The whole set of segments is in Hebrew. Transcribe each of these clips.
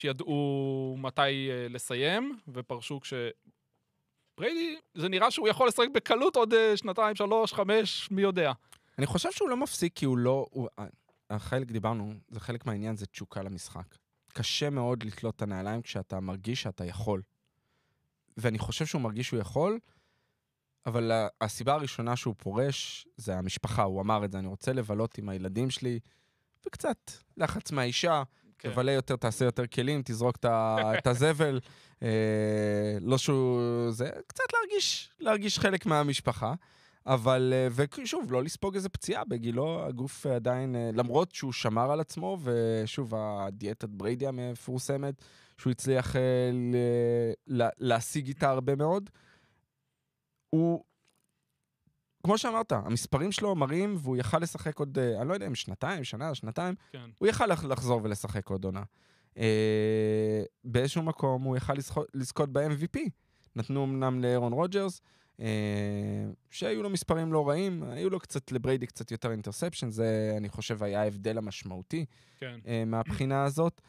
שידעו מתי לסיים, ופרשו בריידי, זה נראה שהוא יכול לשחק בקלות עוד 2, 3, 5, מי יודע. אני חושב שהוא לא מפסיק, כי הוא לא... החלק דיברנו, זה חלק מהעניין, זה תשוקה למשחק. קשה מאוד לתלות את הנעליים כשאתה מרגיש שאתה יכול. ואני חושב שהוא מרגיש שהוא יכול, אבל הסיבה הראשונה שהוא פורש, זה המשפחה, הוא אמר את זה, אני רוצה לבלות עם הילדים שלי, וקצת לחץ מהאישה, תבלה יותר, תעשה יותר כלים, תזרוק את הזבל, לא שהוא... זה קצת להרגיש חלק מהמשפחה, אבל, ושוב, לא לספוג איזה פציעה בגילו, הגוף עדיין, למרות שהוא שמר על עצמו, ושוב, הדיאטת בריידי המפורסמת, שהוא הצליח להשיג איתה הרבה מאוד, הוא, כמו שאמרת, המספרים שלו מראים, והוא יכל לשחק עוד, אני לא יודע אם שנתיים, כן. הוא יכל לחזור ולשחק עוד עונה. באיזשהו מקום הוא יכל לזכות ב-MVP. נתנו אמנם לאירון רוג'רס, שהיו לו מספרים לא רעים, היו לו קצת לבריידי קצת יותר אינטרספשן, זה אני חושב היה ההבדל המשמעותי מהבחינה הזאת.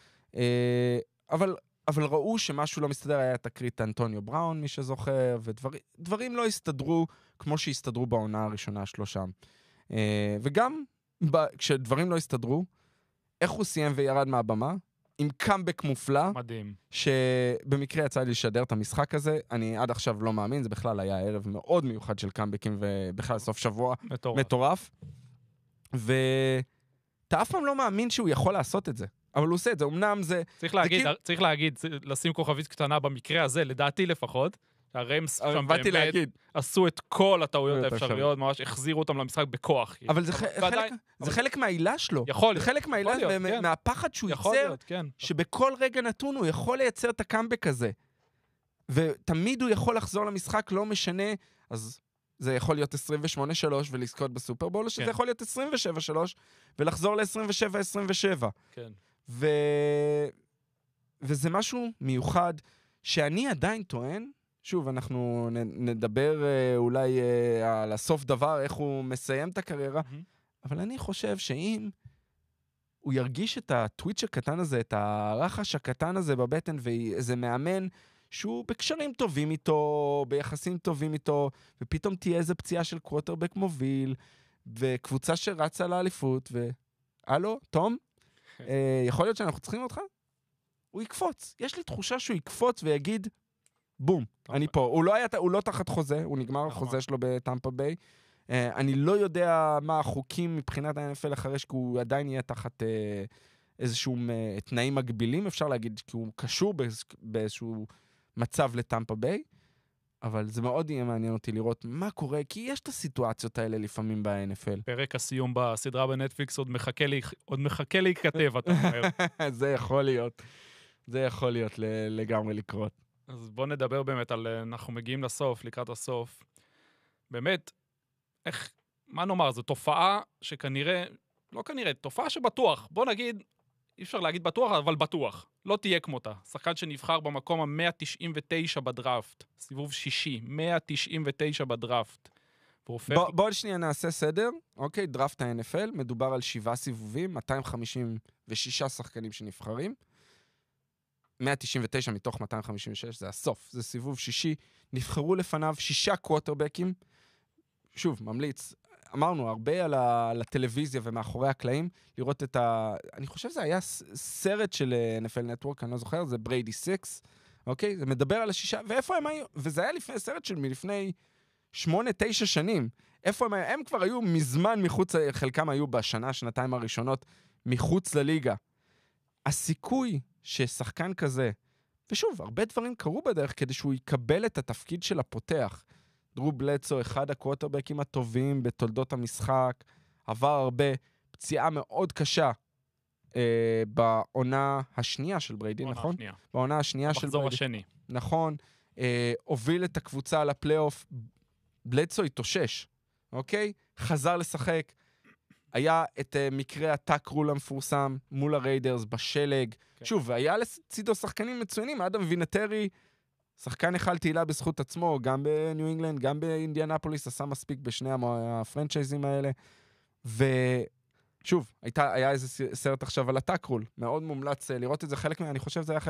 אבל ראו שמשהו לא מסתדר, היה תקרית אנטוניו בראון, מי שזוכר, ודברים לא הסתדרו כמו שהסתדרו בעונה הראשונה שלו שם. וגם כשדברים לא הסתדרו, איך הוא סיים וירד מהבמה? עם קאמבק מופלא. מדהים. שבמקרה יצא לי לשדר את המשחק הזה, אני עד עכשיו לא מאמין, זה בכלל היה ערב מאוד מיוחד של קאמבקים, ובכלל סוף שבוע מטורף. ואתה אף פעם לא מאמין שהוא יכול לעשות את זה. אבל הוא עושה את זה, אמנם זה... צריך להגיד, לשים כוכבית קטנה במקרה הזה, לדעתי לפחות, הרמס שם באמת עשו את כל הטעויות האפשריות, ממש החזירו אותם למשחק בכוח. אבל זה חלק מהעילה שלו. יכול. זה חלק מהעילה, מהפחד שהוא ייצר, שבכל רגע נתון הוא יכול לייצר את הקאמבק הזה. ותמיד הוא יכול לחזור למשחק, לא משנה, אז זה יכול להיות 28-3 ולזכות בסופרבול, או שזה יכול להיות 27-3 ולחזור ל-27-27. כן. וזה משהו מיוחד שאני עדיין טוען, שוב, אנחנו נדבר אולי על הסוף דבר, איך הוא מסיים את הקריירה, אבל אני חושב שאם הוא ירגיש את הטוויץ' הקטן הזה, את הרחש הקטן הזה בבטן, ואיזה מאמן שהוא בקשרים טובים איתו, ביחסים טובים איתו, ופתאום תהיה איזה פציעה של קווטרבק מוביל, וקבוצה שרצה לאליפות, הלו, תום, יכול להיות שאנחנו צריכים אותך? הוא יקפוץ. יש לי תחושה שהוא יקפוץ ויגיד, בום, אני פה. הוא לא תחת חוזה, הוא נגמר החוזה שלו בטמפה ביי. אני לא יודע מה החוקים מבחינת ה-NFL אחרי, כי הוא עדיין יהיה תחת איזשהו תנאים מגבילים, אפשר להגיד, כי הוא קשור באיזשהו מצב לטמפה ביי, אבל זה מאוד יהיה מעניין אותי לראות מה קורה, כי יש את הסיטואציות האלה לפעמים ב-NFL. פרק הסיום בסדרה בנטפליקס עוד מחכה להיכתב, אתה אומר. זה יכול להיות לגמרי לקרות. אז בוא נדבר באמת על, אנחנו מגיעים לסוף, לקראת הסוף. באמת, מה נאמר, זו תופעה שכנראה, לא כנראה, תופעה שבטוח, בוא נגיד, אי אפשר להגיד בטוח, אבל בטוח, לא תהיה כמותה. שחקן שנבחר במקום ה-199 בדראפט, סיבוב 6, 199 בדראפט. בוא שנייה נעשה סדר, אוקיי, דראפט ה-NFL, מדובר על 7 סיבובים, 256 שחקנים שנבחרים, 199 מתוך 256, זה הסוף, זה סיבוב 6, נבחרו לפניו 6 קווטרבקים, שוב, ממליץ, אמרנו הרבה על הטלוויזיה ומאחורי הקלעים, לראות אני חושב שזה היה סרט של NFL Network, אני לא זוכר, זה בריידי 6, אוקיי? זה מדבר על 6, ואיפה הם היו? וזה היה סרט מלפני 8-9 שנים. איפה הם היו? הם כבר היו מזמן מחוץ, חלקם היו בשנה, שנתיים הראשונות, מחוץ לליגה. הסיכוי ששחקן כזה, ושוב, הרבה דברים קרו בדרך כדי שהוא יקבל את התפקיד של הפותח. דרו בלדסו, אחד הקווטרבקים הטובים בתולדות המשחק, עבר הרבה, פציעה מאוד קשה בעונה השנייה של בריידי, נכון? בעונה השנייה של בריידי. השני. נכון. הוביל את הקבוצה לפלייאוף, בלדסו התאושש, אוקיי? חזר לשחק, היה את מקרה הטאק-רול המפורסם מול הריידרס בשלג. כן. שוב, היה לצידו שחקנים מצוינים, אדם וינטרי, שחקן אחד תהילה בזכות עצמו, גם בניו אינגלנד, גם באינדיאנפוליס, עשה מספיק בשני הפרנצ'ייזים האלה. ושוב, היה איזה סרט עכשיו על הטאק-רול, מאוד מומלץ לראות את זה, חלק אני חושב זה היה חלק